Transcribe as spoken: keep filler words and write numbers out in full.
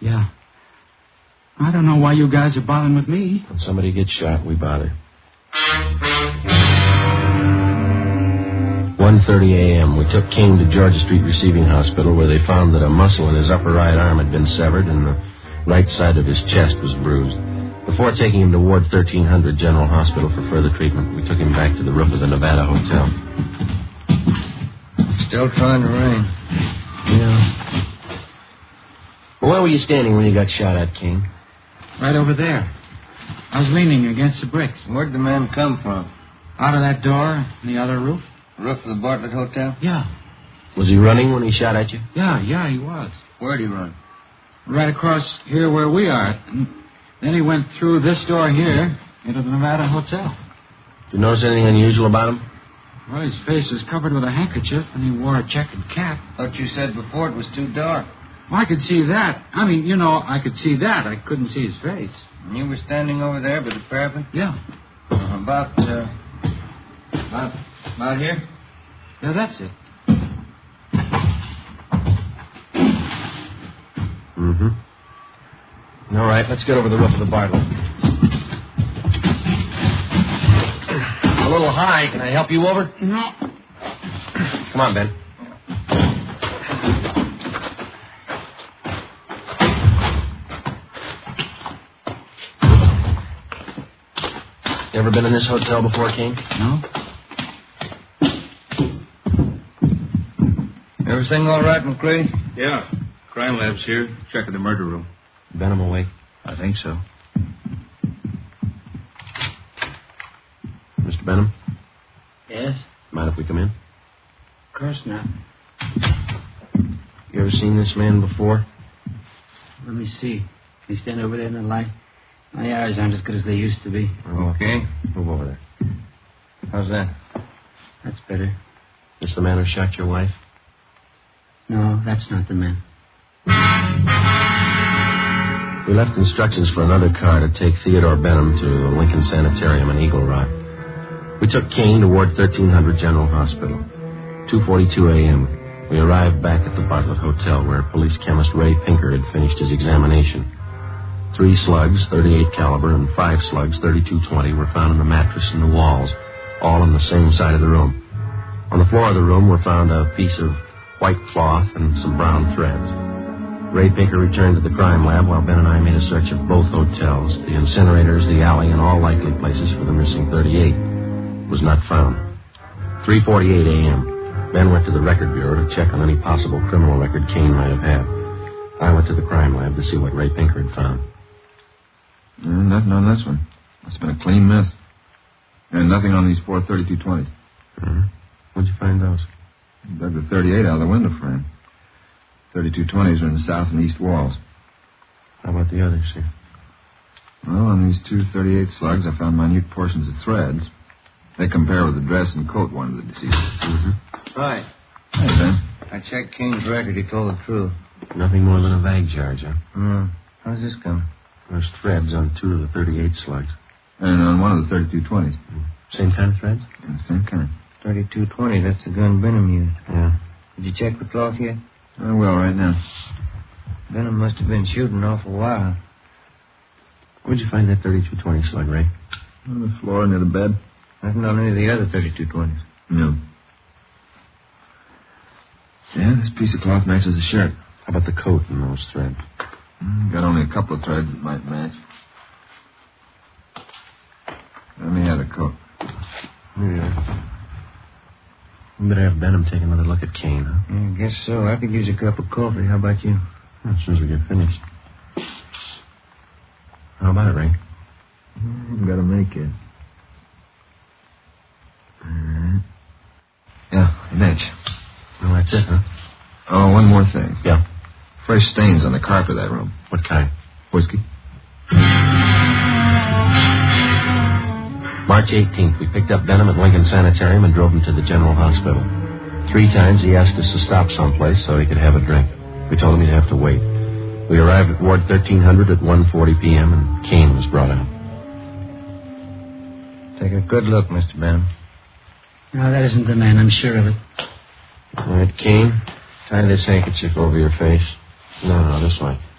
Yeah. I don't know why you guys are bothering with me. When somebody gets shot, we bother. one thirty a.m. We took King to Georgia Street Receiving Hospital, where they found that a muscle in his upper right arm had been severed and the right side of his chest was bruised. Before taking him to Ward thirteen hundred General Hospital for further treatment, we took him back to the roof of the Nevada Hotel. Still trying to rain. Yeah. Well, where were you standing when you got shot at, King? Right over there. I was leaning against the bricks. Where'd the man come from? Out of that door in the other roof. Roof of the Bartlett Hotel? Yeah. Was he running when he shot at you? Yeah, yeah, he was. Where'd he run? Right across here where we are. Then he went through this door here into the Nevada Hotel. Did you notice anything unusual about him? Well, his face was covered with a handkerchief, and he wore a checkered cap. Thought you said before it was too dark. Well, I could see that. I mean, you know, I could see that. I couldn't see his face. And you were standing over there by the parapet? Yeah. Uh, about, uh, about, about here? Yeah, that's it. Mm-hmm. All right, let's get over the roof of the Bartlett. A little high. Can I help you over? No. Come on, Ben. You ever been in this hotel before, King? No. Everything all right, McCrae? Yeah. Crime lab's here. Checking the murder room. Benham awake? I think so. Mister Benham? Yes? Mind if we come in? Of course not. You ever seen this man before? Let me see. Can you stand over there in the light? My eyes aren't as good as they used to be. Okay. Move over there. How's that? That's better. This the man who shot your wife? No, that's not the man. We left instructions for another car to take Theodore Benham to the Lincoln Sanitarium in Eagle Rock. We took King to Ward thirteen hundred General Hospital. two forty-two a.m. We arrived back at the Bartlett Hotel, where police chemist Ray Pinker had finished his examination. Three slugs, thirty-eight caliber, and five slugs, thirty-two twenty, were found in the mattress and the walls, all on the same side of the room. On the floor of the room were found a piece of white cloth and some brown threads. Ray Pinker returned to the crime lab while Ben and I made a search of both hotels, the incinerators, the alley, and all likely places for the missing thirty-eight. It was not found. three forty-eight a.m. Ben went to the record bureau to check on any possible criminal record Kane might have had. I went to the crime lab to see what Ray Pinker had found. Uh, nothing on this one. It's been a clean miss. And nothing on these four thirty-two twenties. Mm-hmm. Where'd you find those? Dug the thirty-eight out of the window frame. thirty-two twenties are in the south and east walls. How about the others here? Well, on these two thirty-eight slugs, I found minute portions of threads. They compare with the dress and coat worn of the deceased. Mm-hmm. Right. Hey, Ben. I checked King's record. He told the truth. Nothing more than a vague charge, huh? Hmm. How's this come? There's threads on two of the thirty-eight slugs. And on one of the thirty-two twenties. Same kind of threads? Yeah, same kind. thirty-two twenty. That's the gun Benham used. Yeah. Did you check the cloth yet? I will right now. Benham must have been shooting an awful while. Where'd you find that thirty-two twenty slug, Ray? On the floor near the bed. Nothing on any of the other thirty-two twenties. No. Yeah, this piece of cloth matches the shirt. How about the coat and those threads? Mm, got only a couple of threads that might match. Let me have the coat. Here you are. We better have Benham take another look at Kane, huh? Yeah, I guess so. I could use a cup of coffee. How about you? As soon as we get finished. How about it, Ray? Mm, got to make it. All right. Yeah, a match. Well, that's it, huh? Oh, one more thing. Yeah. Fresh stains on the carpet of that room. What kind? Whiskey? March eighteenth, we picked up Benham at Lincoln Sanitarium and drove him to the General Hospital. Three times he asked us to stop someplace so he could have a drink. We told him he'd have to wait. We arrived at Ward thirteen hundred at one forty p.m. and Kane was brought out. Take a good look, Mister Benham. No, that isn't the man. I'm sure of it. All right, Kane, tie this handkerchief over your face. No, no, this way.